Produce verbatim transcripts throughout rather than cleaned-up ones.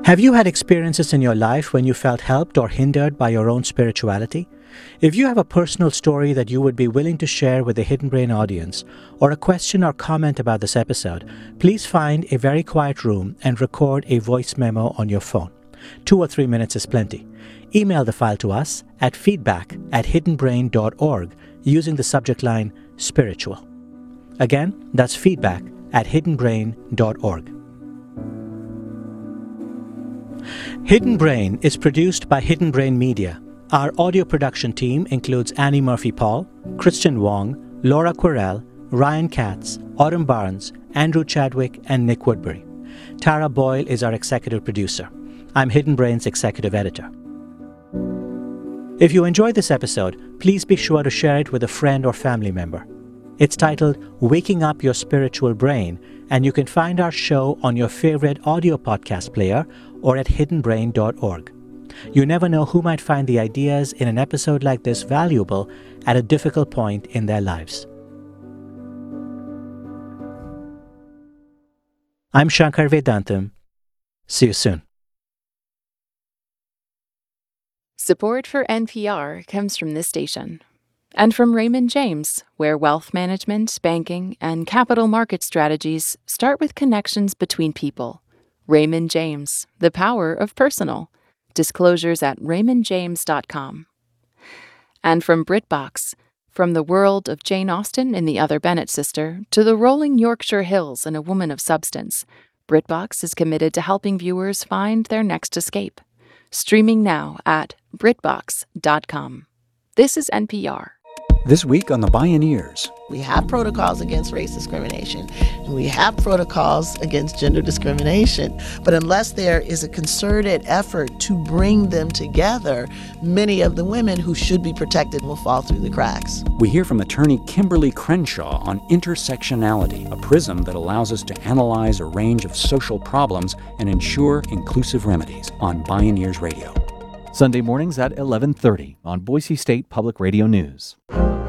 Have you had experiences in your life when you felt helped or hindered by your own spirituality? If you have a personal story that you would be willing to share with the Hidden Brain audience, or a question or comment about this episode, please find a very quiet room and record a voice memo on your phone. Two or three minutes is plenty. Email the file to us at feedback at hidden brain dot org using the subject line spiritual. Again, that's feedback at hidden brain dot org. Hidden Brain is produced by Hidden Brain Media. Our audio production team includes Annie Murphy-Paul, Christian Wong, Laura Quirrell, Ryan Katz, Autumn Barnes, Andrew Chadwick, and Nick Woodbury. Tara Boyle is our executive producer. I'm Hidden Brain's executive editor. If you enjoyed this episode, please be sure to share it with a friend or family member. It's titled Waking Up Your Spiritual Brain, and you can find our show on your favorite audio podcast player or at hidden brain dot org. You never know who might find the ideas in an episode like this valuable at a difficult point in their lives. I'm Shankar Vedantam. See you soon. Support for N P R comes from this station and from Raymond James, where wealth management, banking, and capital market strategies start with connections between people. Raymond James, the power of personal. Disclosures at raymond james dot com. And from BritBox, from the world of Jane Austen in The Other Bennet Sister to the rolling Yorkshire Hills in A Woman of Substance, BritBox is committed to helping viewers find their next escape. Streaming now at brit box dot com. This is N P R. This week on The Bioneers. We have protocols against race discrimination, and we have protocols against gender discrimination. But unless there is a concerted effort to bring them together, many of the women who should be protected will fall through the cracks. We hear from attorney Kimberly Crenshaw on intersectionality, a prism that allows us to analyze a range of social problems and ensure inclusive remedies on Bioneers Radio. Sunday mornings at eleven thirty on Boise State Public Radio News.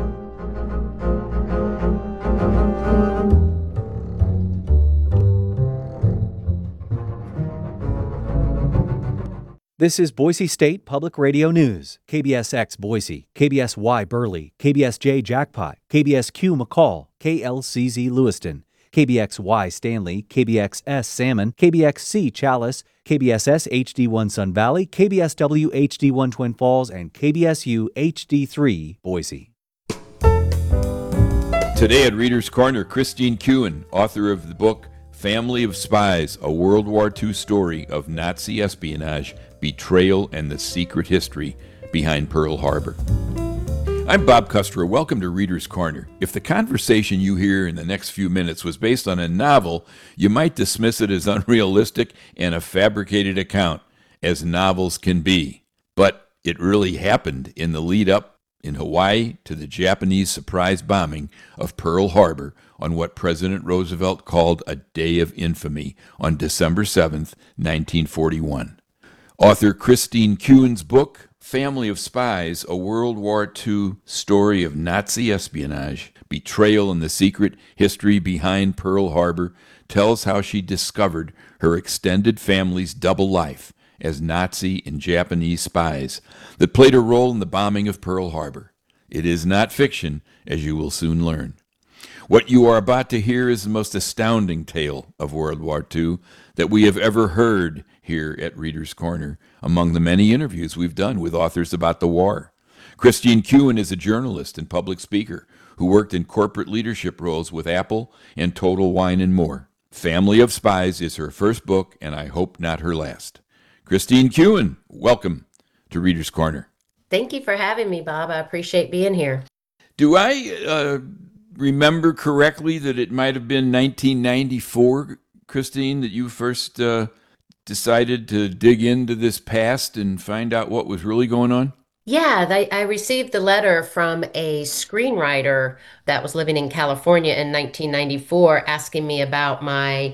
This is Boise State Public Radio News. K B S X Boise, K B S Y Burley, K B S J Jackpot, K B S Q McCall, K L C Z Lewiston, K B X Y Stanley, K B X S Salmon, K B X C Chalice, K B S S H D one Sun Valley, K B S W H D one Twin Falls, and K B S U H D three Boise. Today at Reader's Corner, Christine Kuhn, author of the book Family of Spies, a World War Two story of Nazi espionage, betrayal, and the secret history behind Pearl Harbor. I'm Bob Custer. Welcome to Reader's Corner. If the conversation you hear in the next few minutes was based on a novel, you might dismiss it as unrealistic and a fabricated account, as novels can be. But it really happened in the lead up in Hawaii to the Japanese surprise bombing of Pearl Harbor on what President Roosevelt called a day of infamy on December seventh, nineteen forty-one. Author Christine Kuhn's book, Family of Spies, a World War Two story of Nazi espionage, betrayal, and the secret history behind Pearl Harbor, tells how she discovered her extended family's double life as Nazi and Japanese spies that played a role in the bombing of Pearl Harbor. It is not fiction, as you will soon learn. What you are about to hear is the most astounding tale of World War Two that we have ever heard here at Reader's Corner, among the many interviews we've done with authors about the war. Christine Kuhn is a journalist and public speaker who worked in corporate leadership roles with Apple and Total Wine and more. Family of Spies is her first book, and I hope not her last. Christine Kuhn, welcome to Reader's Corner. Thank you for having me, Bob. I appreciate being here. Do I uh, remember correctly that it might have been nineteen ninety-four, Christine, that you first uh, decided to dig into this past and find out what was really going on? Yeah, they, I received the letter from a screenwriter that was living in California in nineteen ninety-four asking me about my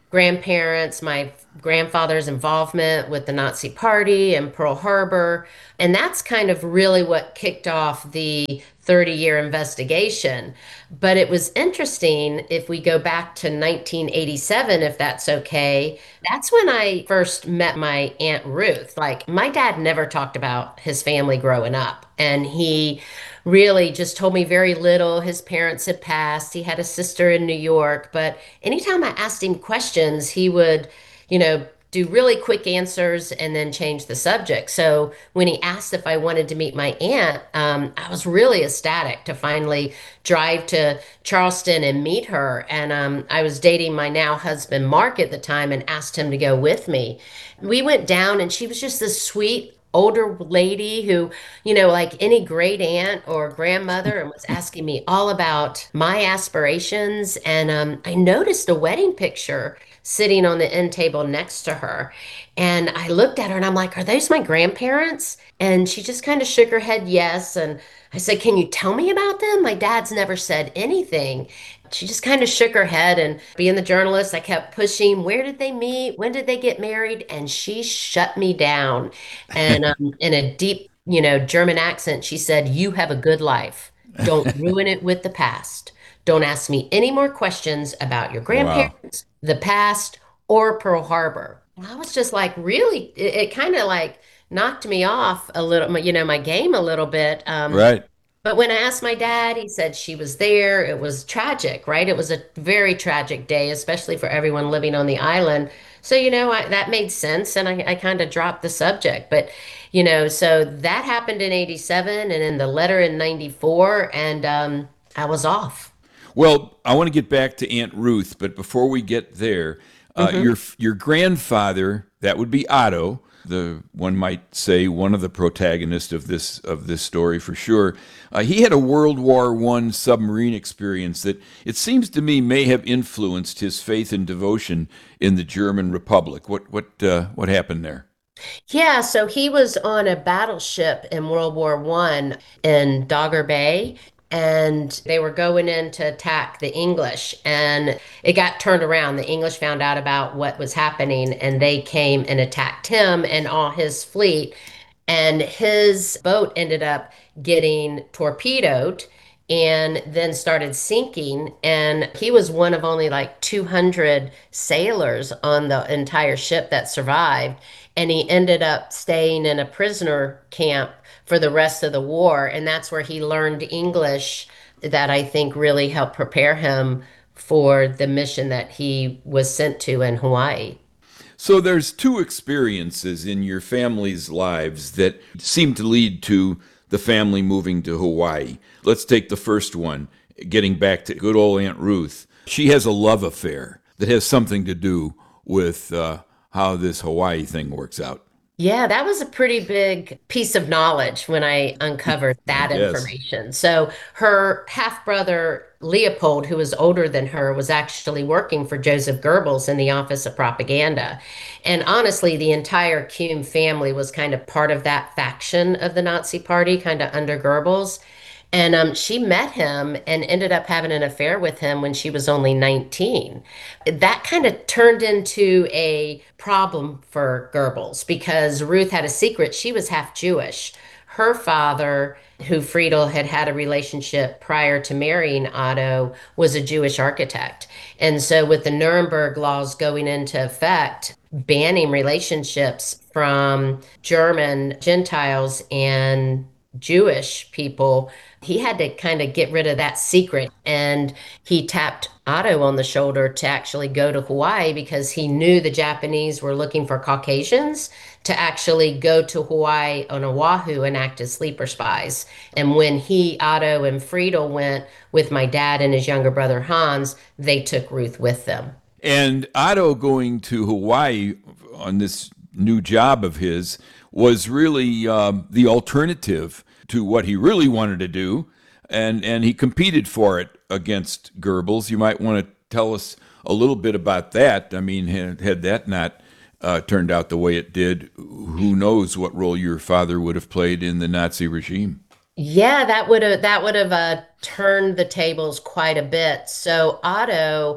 grandparents, my grandfather's involvement with the Nazi Party and Pearl Harbor. And that's kind of really what kicked off the thirty year investigation. But it was interesting if we go back to nineteen eighty-seven, if that's okay. That's when I first met my Aunt Ruth. Like, my dad never talked about his family growing up. And he really just told me very little. His parents had passed. He had a sister in New York. But anytime I asked him questions, he would, you know, do really quick answers and then change the subject. So when he asked if I wanted to meet my aunt, um, I was really ecstatic to finally drive to Charleston and meet her. And um, I was dating my now husband, Mark, at the time, and asked him to go with me. We went down, and she was just this sweet, older lady who, you know, like any great aunt or grandmother, and was asking me all about my aspirations. And um, I noticed a wedding picture sitting on the end table next to her. And I looked at her and I'm like, are those my grandparents? And she just kind of shook her head, yes. And I said, can you tell me about them? My dad's never said anything. She just kind of shook her head, and being the journalist, I kept pushing, where did they meet? When did they get married? And she shut me down. And um, in a deep, you know, German accent, she said, you have a good life. Don't ruin it with the past. Don't ask me any more questions about your Wow. grandparents, the past, or Pearl Harbor. And I was just like, really, it, it kind of like knocked me off a little, you know, my game a little bit. Um, Right. but when I asked my dad, he said she was there. It was tragic, right? It was a very tragic day, especially for everyone living on the island. So, you know, I, that made sense. And I, I kind of dropped the subject. But, you know, so that happened in eighty-seven, and then the letter in ninety-four. And um, I was off. Well, I want to get back to Aunt Ruth, but before we get there, uh, hmm your your grandfather, that would be Otto, the one might say one of the protagonists of this of this story for sure. Uh, he had a World War One submarine experience that it seems to me may have influenced his faith and devotion in the German Republic. What what uh, what happened there? Yeah, so he was on a battleship in World War One in Dogger Bay, and they were going in to attack the English, and it got turned around. The English found out about what was happening, and they came and attacked him and all his fleet, and his boat ended up getting torpedoed and then started sinking. And he was one of only like two hundred sailors on the entire ship that survived. And he ended up staying in a prisoner camp for the rest of the war. And that's where he learned English, that I think really helped prepare him for the mission that he was sent to in Hawaii. So there's two experiences in your family's lives that seem to lead to the family moving to Hawaii. Let's take the first one, getting back to good old Aunt Ruth. She has a love affair that has something to do with uh, how this Hawaii thing works out. Yeah, that was a pretty big piece of knowledge when I uncovered I that guess. information. So, her half brother, Leopold, who was older than her, was actually working for Joseph Goebbels in the Office of Propaganda. And honestly, the entire Kuhn family was kind of part of that faction of the Nazi Party, kind of under Goebbels. And um, she met him and ended up having an affair with him when she was only nineteen. That kind of turned into a problem for Goebbels because Ruth had a secret. She was half Jewish. Her father, who Friedel had had a relationship prior to marrying Otto, was a Jewish architect. And so, with the Nuremberg laws going into effect, banning relationships from German Gentiles and Jewish people, he had to kind of get rid of that secret. And he tapped Otto on the shoulder to actually go to Hawaii because he knew the Japanese were looking for Caucasians to actually go to Hawaii on Oahu and act as sleeper spies. And when he, Otto, and Friedel went with my dad and his younger brother Hans, they took Ruth with them. And Otto going to Hawaii on this new job of his was really um, the alternative to what he really wanted to do, and and he competed for it against Goebbels. You might want to tell us a little bit about that. I mean, had, had that not uh, turned out the way it did, who knows what role your father would have played in the Nazi regime? Yeah, that would have that would have uh, turned the tables quite a bit. So Otto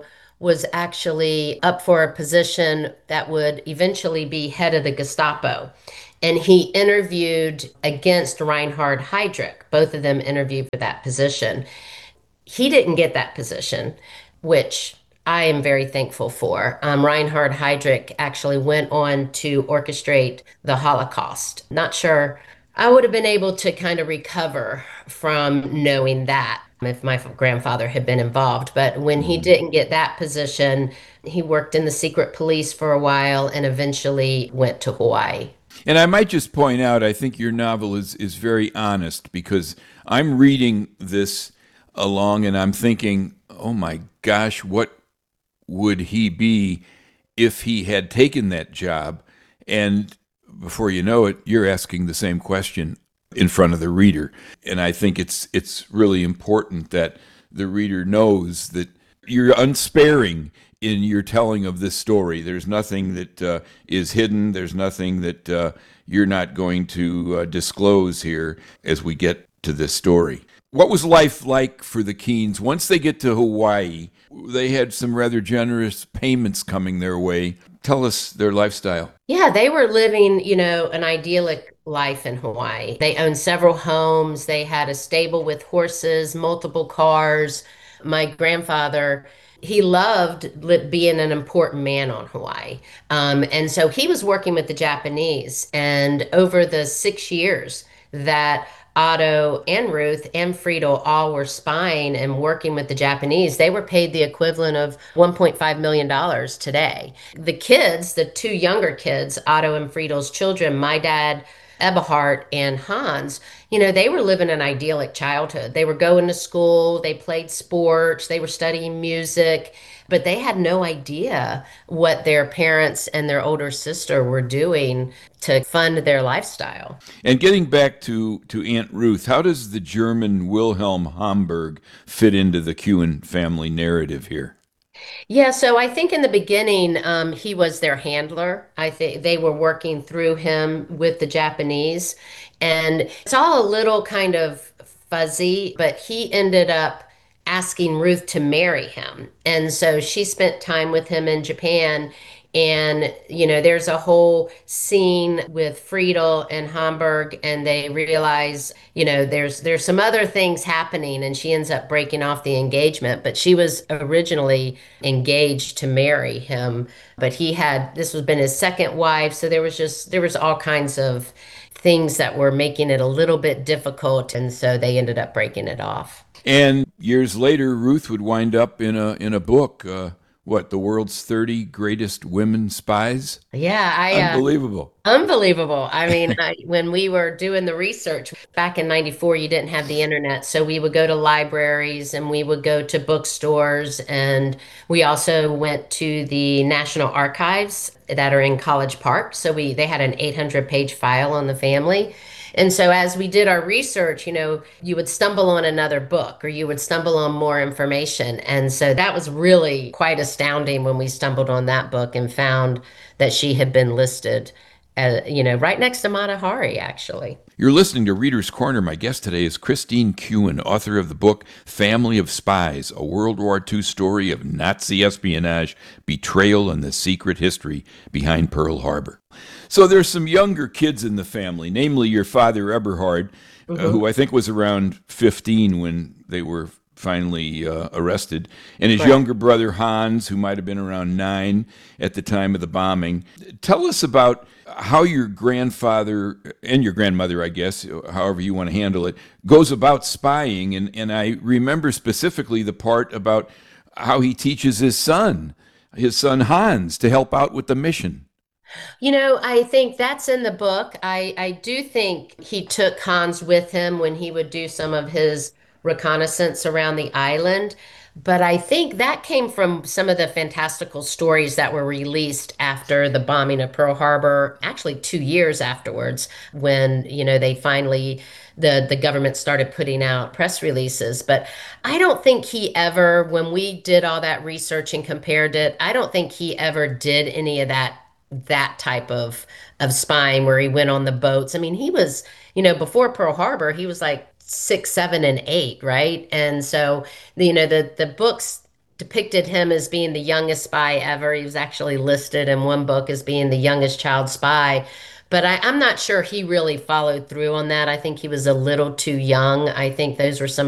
was actually up for a position that would eventually be head of the Gestapo. And he interviewed against Reinhard Heydrich. Both of them interviewed for that position. He didn't get that position, which I am very thankful for. Um, Reinhard Heydrich actually went on to orchestrate the Holocaust. Not sure I would have been able to kind of recover from knowing that if my grandfather had been involved. But when he didn't get that position, he worked in the secret police for a while and eventually went to Hawaii. And I might just point out, I think your novel is, is very honest, because I'm reading this along and I'm thinking, oh my gosh, what would he be if he had taken that job? And before you know it, you're asking the same question in front of the reader. And I think it's it's really important that the reader knows that you're unsparing in your telling of this story. There's nothing that uh, is hidden. There's nothing that uh, you're not going to uh, disclose here as we get to this story. What was life like for the Keens once they get to Hawaii? They had some rather generous payments coming their way. Tell us their lifestyle. Yeah, they were living, you know, an idyllic life in Hawaii. They owned several homes. They had a stable with horses, multiple cars. My grandfather, he loved li- being an important man on Hawaii. Um, and so he was working with the Japanese. And over the six years that Otto and Ruth and Friedel all were spying and working with the Japanese, they were paid the equivalent of one point five million dollars today. The kids, the two younger kids, Otto and Friedel's children, my dad, Eberhard, and Hans, you know, they were living an idyllic childhood. They were going to school, they played sports, they were studying music, but they had no idea what their parents and their older sister were doing to fund their lifestyle. And getting back to, to Aunt Ruth, how does the German Wilhelm Hamburg fit into the Kewen family narrative here? Yeah, so I think in the beginning, um, he was their handler. I think they were working through him with the Japanese. And it's all a little kind of fuzzy, but he ended up asking Ruth to marry him. And so she spent time with him in Japan. And, you know, there's a whole scene with Friedel and Hamburg, and they realize, you know, there's there's some other things happening, and she ends up breaking off the engagement. But she was originally engaged to marry him, but he had, this was been his second wife. So there was just, there was all kinds of things that were making it a little bit difficult. And so they ended up breaking it off. And years later, Ruth would wind up in a in a book, uh, what, the world's thirty greatest women spies? Yeah, I uh, Unbelievable. Unbelievable. I mean, I, when we were doing the research back in ninety-four, you didn't have the internet. So we would go to libraries and we would go to bookstores. And we also went to the National Archives that are in College Park. So we they had an eight hundred page file on the family. And so as we did our research, you know, you would stumble on another book or you would stumble on more information. And so that was really quite astounding when we stumbled on that book and found that she had been listed, uh, you know, right next to Mata Hari, actually. You're listening to Reader's Corner. My guest today is Christine Kewen, author of the book Family of Spies, a World War Two story of Nazi espionage, betrayal, and the secret history behind Pearl Harbor. So there's some younger kids in the family, namely your father, Eberhard, mm-hmm. uh, who I think was around fifteen when they were finally uh, arrested, and his right. younger brother, Hans, who might have been around nine at the time of the bombing. Tell us about how your grandfather and your grandmother, I guess, however you want to handle it, goes about spying. And, and I remember specifically the part about how he teaches his son, his son Hans, to help out with the mission. You know, I think that's in the book. I, I do think he took Hans with him when he would do some of his reconnaissance around the island. But I think that came from some of the fantastical stories that were released after the bombing of Pearl Harbor, actually two years afterwards, when, you know, they finally, the, the government started putting out press releases. But I don't think he ever, when we did all that research and compared it, I don't think he ever did any of that that type of of spying where he went on the boats. I mean, he was, you know, before Pearl Harbor, he was like six, seven, and eight, right? And so, you know, the the books depicted him as being the youngest spy ever. He was actually listed in one book as being the youngest child spy. But I, I'm not sure he really followed through on that. I think he was a little too young. I think those were some